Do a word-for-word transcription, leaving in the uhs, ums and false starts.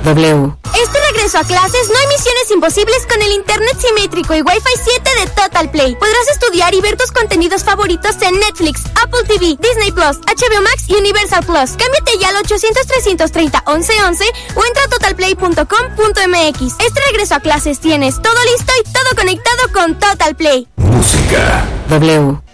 W. Este regreso a clases no hay misiones imposibles con el internet simétrico y Wi-Fi siete de Total Play. Podrás estudiar y ver tus contenidos favoritos en Netflix, Apple T V, Disney Plus, H B O Max y Universal Plus. Cámbiate ya al ochocientos, trescientos treinta, once once o entra a total play punto com punto m x. Este regreso a clases tienes todo listo y todo conectado con Total Play. Música. W.